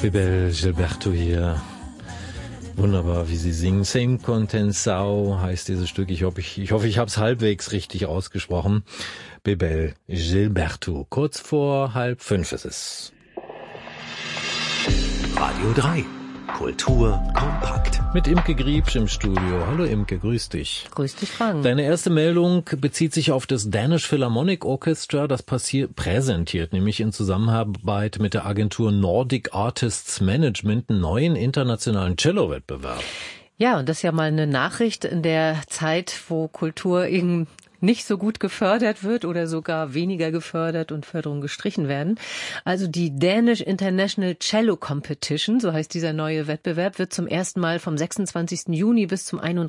Bebel Gilberto hier. Wunderbar, wie sie singen. Same Contensao heißt dieses Stück. Ich hoffe, ich habe es halbwegs richtig ausgesprochen. Bebel Gilberto. Kurz vor 4:30 ist es. Radio 3. Kultur kompakt. Mit Imke Griebsch im Studio. Hallo Imke, grüß dich. Grüß dich, Frank. Deine erste Meldung bezieht sich auf das Danish Philharmonic Orchestra, das präsentiert nämlich in Zusammenarbeit mit der Agentur Nordic Artists Management einen neuen internationalen Cello-Wettbewerb. Ja, und das ist ja mal eine Nachricht in der Zeit, wo Kultur eben nicht so gut gefördert wird oder sogar weniger gefördert und Förderungen gestrichen werden. Also die Danish International Cello Competition, so heißt dieser neue Wettbewerb, wird zum ersten Mal vom 26. Juni bis zum 3.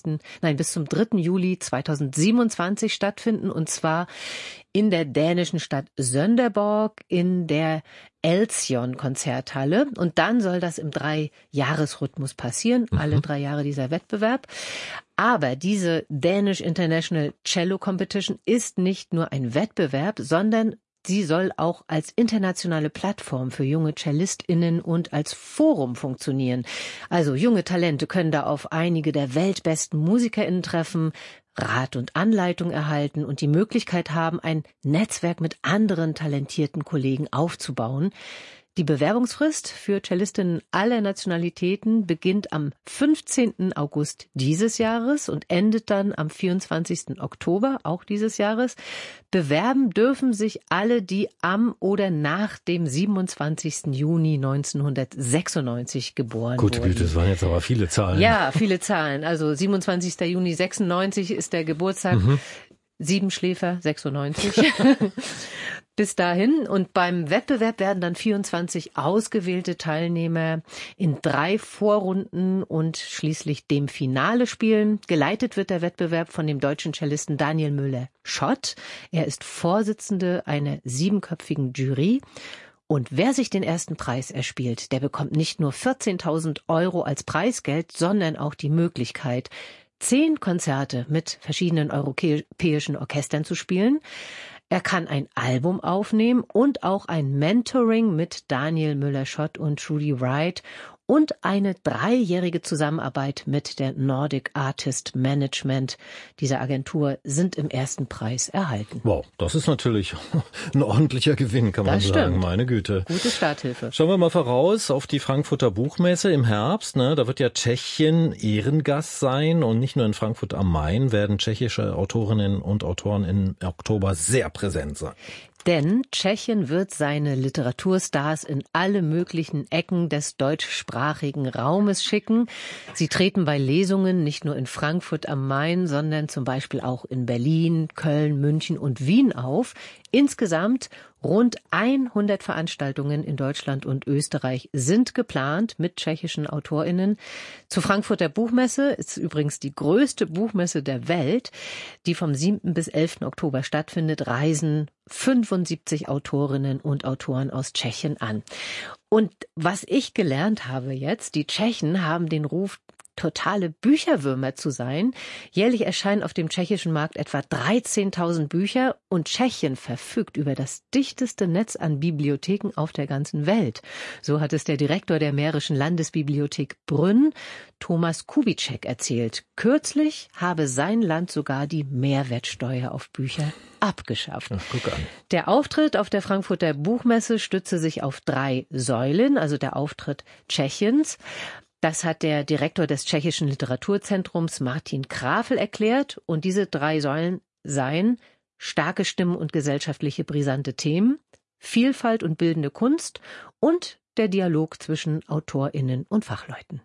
Juli 2027 stattfinden, und zwar in der dänischen Stadt Sønderborg in der Elsion-Konzerthalle. Und dann soll das im 3-Jahres-Rhythmus passieren, alle 3 Jahre dieser Wettbewerb. Aber diese Danish International Cello Competition ist nicht nur ein Wettbewerb, sondern sie soll auch als internationale Plattform für junge CellistInnen und als Forum funktionieren. Also junge Talente können da auf einige der weltbesten MusikerInnen treffen, Rat und Anleitung erhalten und die Möglichkeit haben, ein Netzwerk mit anderen talentierten Kollegen aufzubauen. Die Bewerbungsfrist für Cellistinnen aller Nationalitäten beginnt am 15. August dieses Jahres und endet dann am 24. Oktober auch dieses Jahres. Bewerben dürfen sich alle, die am oder nach dem 27. Juni 1996 geboren Gute wurden. Güte, das waren jetzt aber viele Zahlen. Ja, viele Zahlen. Also 27. Juni 96 ist der Geburtstag. Siebenschläfer 96. Bis dahin. Und beim Wettbewerb werden dann 24 ausgewählte Teilnehmer in 3 Vorrunden und schließlich dem Finale spielen. Geleitet wird der Wettbewerb von dem deutschen Cellisten Daniel Müller-Schott. Er ist Vorsitzende einer 7-köpfigen Jury. Und wer sich den ersten Preis erspielt, der bekommt nicht nur 14.000 € als Preisgeld, sondern auch die Möglichkeit, 10 Konzerte mit verschiedenen europäischen Orchestern zu spielen. Er kann ein Album aufnehmen und auch ein Mentoring mit Daniel Müller-Schott und Trudy Wright und eine 3-jährige Zusammenarbeit mit der Nordic Artist Management dieser Agentur sind im ersten Preis erhalten. Wow, das ist natürlich ein ordentlicher Gewinn, kann man Das sagen. stimmt. Meine Güte. Gute Starthilfe. Schauen wir mal voraus auf die Frankfurter Buchmesse im Herbst. Da wird ja Tschechien Ehrengast sein, und nicht nur in Frankfurt am Main werden tschechische Autorinnen und Autoren im Oktober sehr präsent sein. Denn Tschechien wird seine Literaturstars in alle möglichen Ecken des deutschsprachigen Raumes schicken. Sie treten bei Lesungen nicht nur in Frankfurt am Main, sondern zum Beispiel auch in Berlin, Köln, München und Wien auf. Insgesamt rund 100 Veranstaltungen in Deutschland und Österreich sind geplant mit tschechischen AutorInnen. Zur Frankfurter Buchmesse ist übrigens die größte Buchmesse der Welt, die vom 7. bis 11. Oktober stattfindet, reisen 75 Autorinnen und Autoren aus Tschechien an. Und was ich gelernt habe jetzt, die Tschechen haben den Ruf, totale Bücherwürmer zu sein. Jährlich erscheinen auf dem tschechischen Markt etwa 13.000 Bücher und Tschechien verfügt über das dichteste Netz an Bibliotheken auf der ganzen Welt. So hat es der Direktor der Mährischen Landesbibliothek Brünn, Thomas Kubitschek, erzählt. Kürzlich habe sein Land sogar die Mehrwertsteuer auf Bücher abgeschafft. Ach, guck an. Der Auftritt auf der Frankfurter Buchmesse stütze sich auf 3 Säulen, also der Auftritt Tschechiens. Das hat der Direktor des Tschechischen Literaturzentrums Martin Krafel erklärt. Und diese 3 Säulen seien starke Stimmen und gesellschaftliche brisante Themen, Vielfalt und bildende Kunst und der Dialog zwischen AutorInnen und Fachleuten.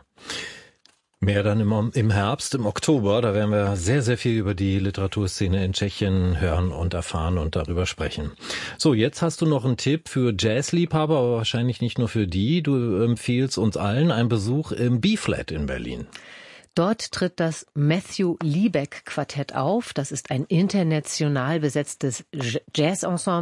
Mehr dann im Herbst, im Oktober, da werden wir sehr, sehr viel über die Literaturszene in Tschechien hören und erfahren und darüber sprechen. So, jetzt hast du noch einen Tipp für Jazzliebhaber, aber wahrscheinlich nicht nur für die. Du empfiehlst uns allen einen Besuch im B-Flat in Berlin. Dort tritt das Matthew Liebeck Quartett auf. Das ist ein international besetztes Jazzensemble